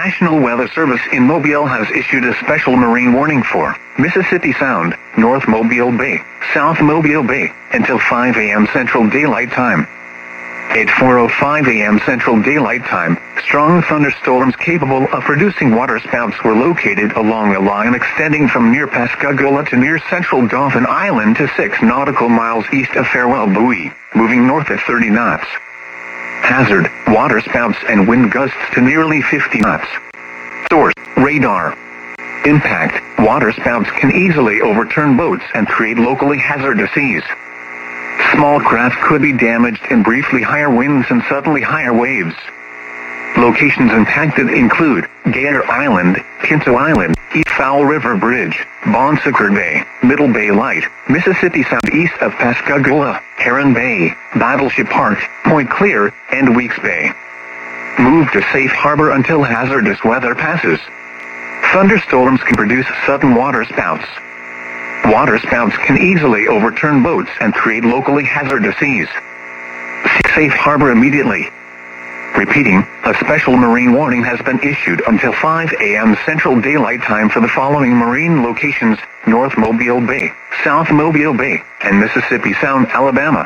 National Weather Service in Mobile has issued a special marine warning for Mississippi Sound, North Mobile Bay, South Mobile Bay, until 5 a.m. Central Daylight Time. At 4:05 a.m. Central Daylight Time, strong thunderstorms capable of producing waterspouts were located along a line extending from near Pascagoula to near central Dauphin Island to 6 nautical miles east of Farewell Buoy, moving north at 30 knots. Hazard, waterspouts and wind gusts to nearly 50 knots. Source, radar. Impact, waterspouts can easily overturn boats and create locally hazardous seas. Small craft could be damaged in briefly higher winds and suddenly higher waves. Locations impacted include Gator Island, Pinto Island, East Fowl River Bridge, Bon Secours Bay, Middle Bay Light, Mississippi Sound east of Pascagoula, Heron Bay, Battleship Park, Point Clear, and Weeks Bay. Move to safe harbor until hazardous weather passes. Thunderstorms can produce sudden waterspouts. Waterspouts can easily overturn boats and create locally hazardous seas. Seek safe harbor immediately. Repeating, a special marine warning has been issued until 5 a.m. Central Daylight Time for the following marine locations: North Mobile Bay, South Mobile Bay, and Mississippi Sound, Alabama.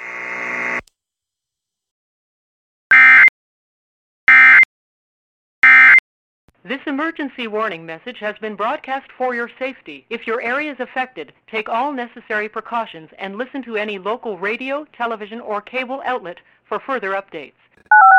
This emergency warning message has been broadcast for your safety. If your area is affected, take all necessary precautions and listen to any local radio, television, or cable outlet for further updates.